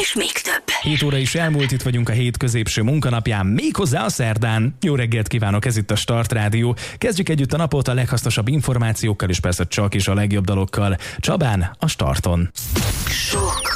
és még több. 7 óra is elmúlt, itt vagyunk a hét középső munkanapján, méghozzá a szerdán. Jó reggelt kívánok, ez itt a Start Rádió. Kezdjük együtt a napot a leghasznosabb információkkal, és persze csak is a legjobb dalokkal. Csabán, a Starton. Sok